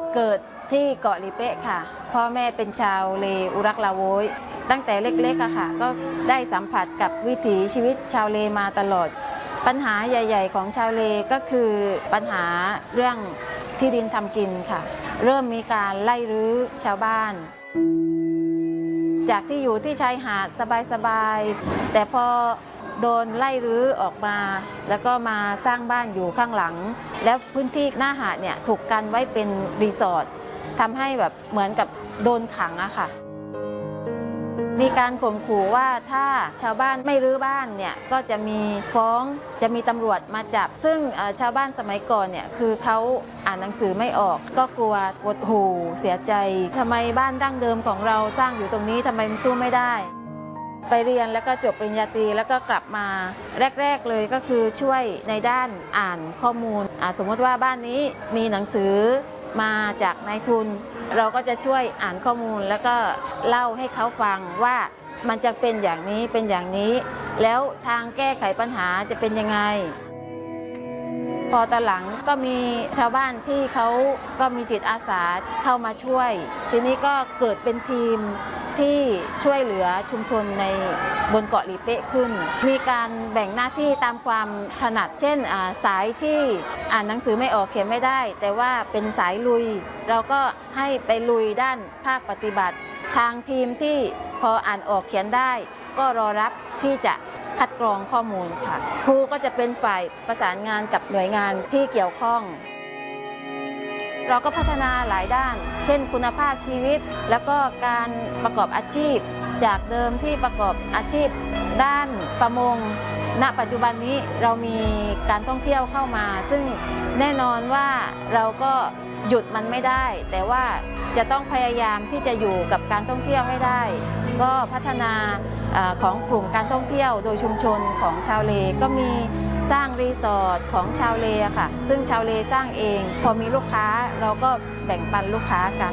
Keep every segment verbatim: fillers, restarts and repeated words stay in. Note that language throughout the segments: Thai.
เกิดที่เกาะลีเป๊ะค่ะพ่อแม่เป็นชาวเลอุรักลาโวยตั้งแต่เล็กๆอะค่ะก็ได้สัมผัสกับวิถีชีวิตชาวเลมาตลอดปัญหาใหญ่ๆของชาวเลก็คือปัญหาเรื่องที่ดินทำกินค่ะเริ่มมีการไล่รื้อชาวบ้านจากที่อยู่ที่ชายหาดสบายๆแต่พอโดนไล่รื้อออกมาแล้วก็มาสร้างบ้านอยู่ข้างหลังแล้วพื้นที่หน้าหาดเนี่ยถูกกันไว้เป็นรีสอร์ททำให้แบบเหมือนกับโดนขังอะค่ะมีการข่มขู่ว่าถ้าชาวบ้านไม่รื้อบ้านเนี่ยก็จะมีฟ้องจะมีตำรวจมาจับซึ่งชาวบ้านสมัยก่อนเนี่ยคือเขาอ่านหนังสือไม่ออกก็กลัวหดหู่เสียใจทำไมบ้านดั้งเดิมของเราสร้างอยู่ตรงนี้ทำไมมันสู้ไม่ได้ไปเรียนแล้วก็จบปริญญาตรีแล้วก็กลับมาแรกๆเลยก็คือช่วยในด้านอ่านข้อมูลสมมติว่าบ้านนี้มีหนังสือมาจากนายทุนเราก็จะช่วยอ่านข้อมูลแล้วก็เล่าให้เขาฟังว่ามันจะเป็นอย่างนี้เป็นอย่างนี้แล้วทางแก้ไขปัญหาจะเป็นยังไงพอตอนหลังก็มีชาวบ้านที่เขาก็มีจิตอาสาเข้ามาช่วยทีนี้ก็เกิดเป็นทีมที่ช่วยเหลือชุมชนในบนเกาะลีเป๊ะขึ้นมีการแบ่งหน้าที่ตามความถนัดเช่นสายที่อ่านหนังสือไม่ออกเขียนไม่ได้แต่ว่าเป็นสายลุยเราก็ให้ไปลุยด้านภาคปฏิบัติทางทีมที่พออ่านออกเขียนได้ก็รอรับที่จะคัดกรองข้อมูลค่ะครูก็จะเป็นฝ่ายประสานงานกับหน่วยงานที่เกี่ยวข้องเราก็พัฒนาหลายด้านเช่นคุณภาพชีวิตแล้วก็การประกอบอาชีพจากเดิมที่ประกอบอาชีพด้านประมงณปัจจุบันนี้เรามีการท่องเที่ยวเข้ามาซึ่งแน่นอนว่าเราก็หยุดมันไม่ได้แต่ว่าจะต้องพยายามที่จะอยู่กับการท่องเที่ยวให้ได้ก็พัฒนาของกลุ่มการท่องเที่ยวโดยชุมชนของชาวเลก็มีสร้างรีสอร์ทของชาวเลค่ะซึ่งชาวเลสร้างเองพอมีลูกค้าเราก็แบ่งปันลูกค้ากัน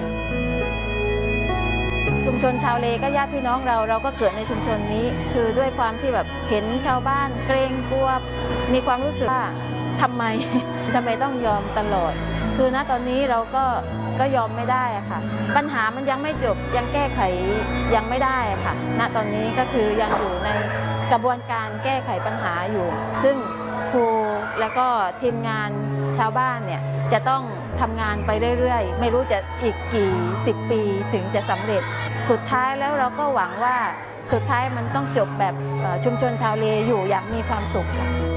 ชุมชนชาวเลก็ญาติพี่น้องเราเราก็เกิดในชุมชนนี้คือด้วยความที่แบบเห็นชาวบ้านเกรงกลัวมีความรู้สึกว่าทำไมทำไมต้องยอมตลอดคือณตอนนี้เราก็ก็ยอมไม่ได้อะค่ะปัญหามันยังไม่จบยังแก้ไขยังไม่ได้อะค่ะณตอนนี้ก็คือยังอยู่ในกระบวนการแก้ไขปัญหาอยู่ซึ่งครูแล้วก็ทีมงานชาวบ้านเนี่ยจะต้องทำงานไปเรื่อยๆไม่รู้จะอีกกี่สิบปีถึงจะสำเร็จสุดท้ายแล้วเราก็หวังว่าสุดท้ายมันต้องจบแบบชุมชนชาวเลอยู่อย่างมีความสุขค่ะ